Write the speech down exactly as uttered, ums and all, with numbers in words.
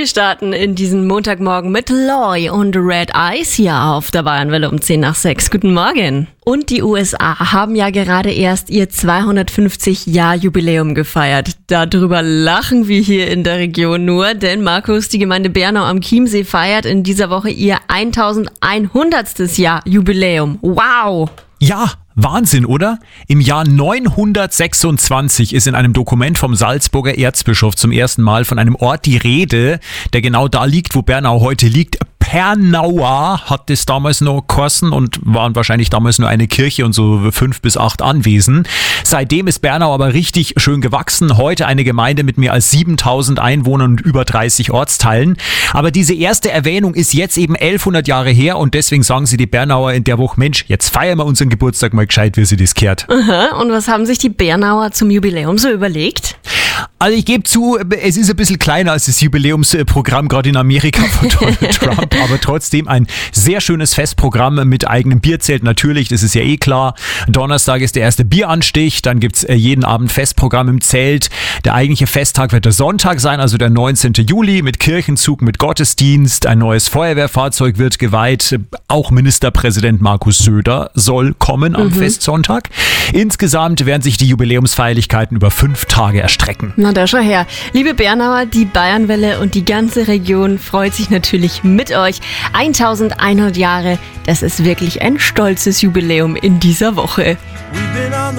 Wir starten in diesen Montagmorgen mit Loy und Red Eyes hier auf der Bayernwelle um zehn nach sechs. Guten Morgen. Und die U S A haben ja gerade erst ihr zweihundertfünfzig Jahr Jubiläum gefeiert. Darüber lachen wir hier in der Region nur, denn Markus, die Gemeinde Bernau am Chiemsee feiert in dieser Woche ihr elfhundertstes Jahr Jubiläum. Wow! Ja, Wahnsinn, oder? Im Jahr neunhundertsechsundzwanzig ist in einem Dokument vom Salzburger Erzbischof zum ersten Mal von einem Ort die Rede, der genau da liegt, wo Bernau heute liegt. Pernauer hat das damals noch geheißen und waren wahrscheinlich damals nur eine Kirche und so fünf bis acht Anwesen. Seitdem ist Bernau aber richtig schön gewachsen. Heute eine Gemeinde mit mehr als siebentausend Einwohnern und über dreißig Ortsteilen. Aber diese erste Erwähnung ist jetzt eben elfhundert Jahre her und deswegen sagen sie die Bernauer in der Woche, Mensch, jetzt feiern wir unseren Geburtstag mal gescheit, wie sie das gehört. Aha, und was haben sich die Bernauer zum Jubiläum so überlegt? Also ich gebe zu, es ist ein bisschen kleiner als das Jubiläumsprogramm gerade in Amerika von Donald Trump, aber trotzdem ein sehr schönes Festprogramm mit eigenem Bierzelt natürlich, das ist ja eh klar. Donnerstag ist der erste Bieranstich, dann gibt's jeden Abend Festprogramm im Zelt. Der eigentliche Festtag wird der Sonntag sein, also der neunzehnten Juli mit Kirchenzug, mit Gottesdienst. Ein neues Feuerwehrfahrzeug wird geweiht. Auch Ministerpräsident Markus Söder soll kommen am mhm. Festsonntag. Insgesamt werden sich die Jubiläumsfeierlichkeiten über fünf Tage erstrecken. Na, da schau her. Liebe Bernauer, die Bayernwelle und die ganze Region freut sich natürlich mit euch. elfhundert Jahre, das ist wirklich ein stolzes Jubiläum in dieser Woche.